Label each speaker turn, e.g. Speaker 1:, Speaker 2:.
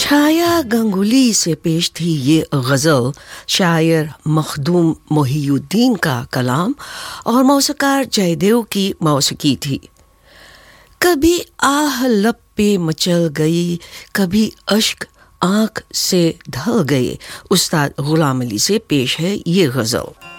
Speaker 1: छाया गंगुली से पेश थी ये गज़ल शायर मखदूम मोहिउद्दीन का कलाम और मौसीकार जयदेव की मौसीकी थी। कभी आह लब पे मचल गई, कभी अश्क आँख से ढल गए। उस्ताद गुलाम अली से पेश है ये गज़ल।